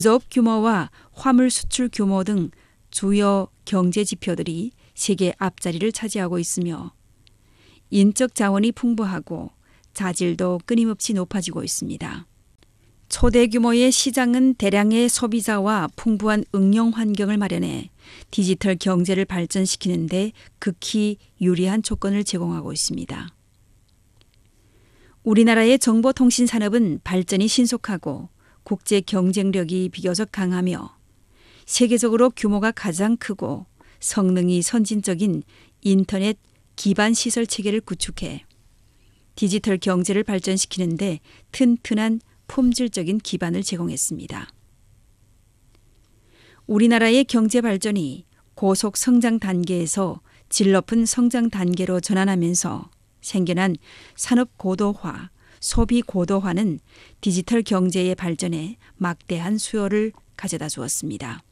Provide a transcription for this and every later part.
제조업 규모와 화물 수출 규모 등 주요 경제 지표들이 세계 앞자리를 차지하고 있으며 인적 자원이 풍부하고 자질도 끊임없이 높아지고 있습니다. 초대 규모의 시장은 대량의 소비자와 풍부한 응용 환경을 마련해 디지털 경제를 발전시키는 데 극히 유리한 조건을 제공하고 있습니다. 우리나라의 정보통신 산업은 발전이 신속하고 국제 경쟁력이 비교적 강하며 세계적으로 규모가 가장 크고 성능이 선진적인 인터넷 기반 시설 체계를 구축해 디지털 경제를 발전시키는 데 튼튼한 품질적인 기반을 제공했습니다. 우리나라의 경제 발전이 고속 성장 단계에서 질 높은 성장 단계로 전환하면서 생겨난 산업 고도화, 소비 고도화는 디지털 경제의 발전에 막대한 수요를 가져다 주었습니다.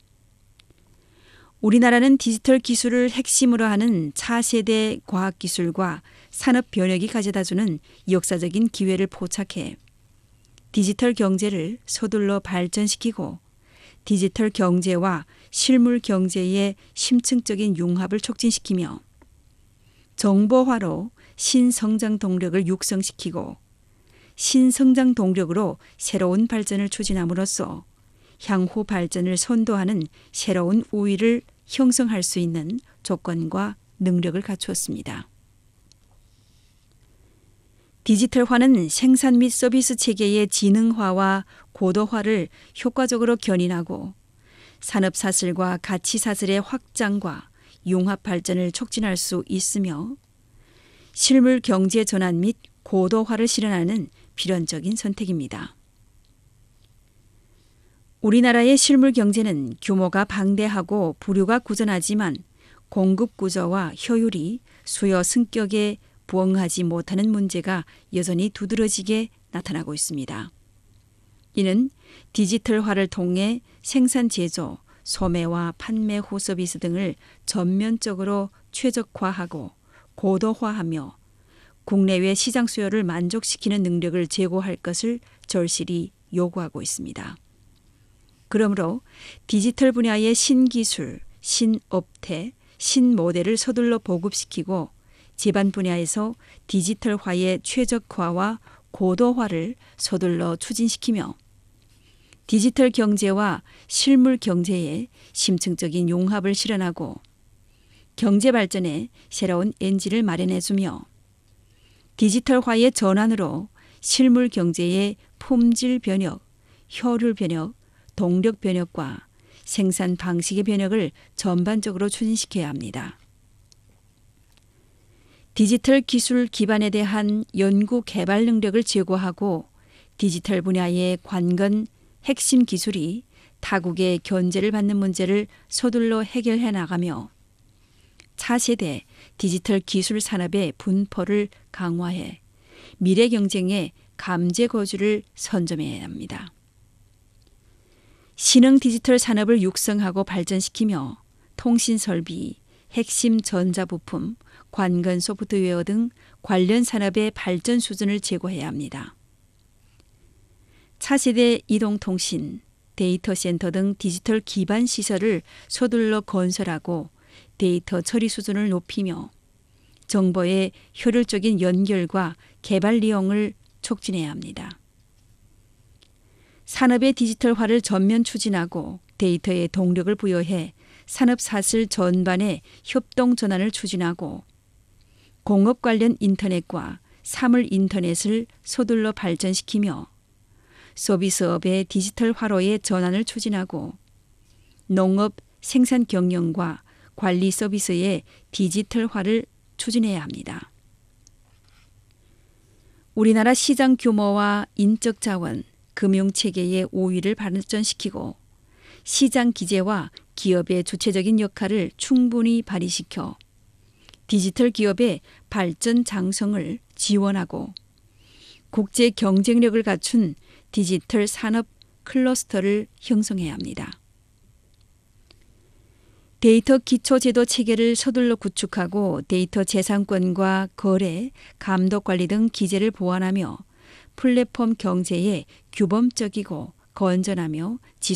우리나라는 디지털 기술을 핵심으로 하는 차세대 과학기술과 산업 변혁이 가져다주는 역사적인 기회를 포착해 디지털 경제를 서둘러 발전시키고 디지털 경제와 실물 경제의 심층적인 융합을 촉진시키며 정보화로 신성장 동력을 육성시키고 신성장 동력으로 새로운 발전을 추진함으로써 향후 발전을 선도하는 새로운 우위를 형성할 수 있는 조건과 능력을 갖추었습니다. 디지털화는 생산 및 서비스 체계의 지능화와 고도화를 효과적으로 견인하고 산업사슬과 가치사슬의 확장과 융합 발전을 촉진할 수 있으며 실물 경제 전환 및 고도화를 실현하는 필연적인 선택입니다. 우리나라의 실물 경제는 규모가 방대하고 부류가 구전하지만 공급 구조와 효율이 수요 승격에 부응하지 못하는 문제가 여전히 두드러지게 나타나고 있습니다. 이는 디지털화를 통해 생산 제조, 소매와 판매 후 서비스 등을 전면적으로 최적화하고 고도화하며 국내외 시장 수요를 만족시키는 능력을 제고할 것을 절실히 요구하고 있습니다. 그러므로 디지털 분야의 신기술, 신업태, 신모델을 서둘러 보급시키고 제반 분야에서 디지털화의 최적화와 고도화를 서둘러 추진시키며 디지털 경제와 실물 경제의 심층적인 융합을 실현하고 경제 발전에 새로운 엔진을 마련해주며 디지털화의 전환으로 실물 경제의 품질 변혁, 효율 변혁, 동력 변혁과 생산 방식의 변혁을 전반적으로 추진시켜야 합니다. 디지털 기술 기반에 대한 연구 개발 능력을 제고하고 디지털 분야의 관건 핵심 기술이 타국의 견제를 받는 문제를 서둘러 해결해 나가며 차세대 디지털 기술 산업의 분포를 강화해 미래 경쟁의 감제 거주를 선점해야 합니다. 신흥 디지털 산업을 육성하고 발전시키며 통신 설비, 핵심 전자부품, 관건 소프트웨어 등 관련 산업의 발전 수준을 제고해야 합니다. 차세대 이동통신, 데이터 센터 등 디지털 기반 시설을 서둘러 건설하고 데이터 처리 수준을 높이며 정보의 효율적인 연결과 개발 이용을 촉진해야 합니다. 산업의 디지털화를 전면 추진하고 데이터에 동력을 부여해 산업사슬 전반의 협동 전환을 추진하고 공업 관련 인터넷과 사물 인터넷을 서둘러 발전시키며 서비스업의 디지털화로의 전환을 추진하고 농업 생산 경영과 관리 서비스의 디지털화를 추진해야 합니다. 우리나라 시장 규모와 인적 자원, 금융체계의 우위를 발전시키고 시장 기제와 기업의 주체적인 역할을 충분히 발휘시켜 디지털 기업의 발전 장성을 지원하고 국제 경쟁력을 갖춘 디지털 산업 클러스터를 형성해야 합니다. 데이터 기초제도 체계를 서둘러 구축하고 데이터 재산권과 거래, 감독 관리 등 기제를 보완하며 플랫폼 경제의 규범적이고 건전하며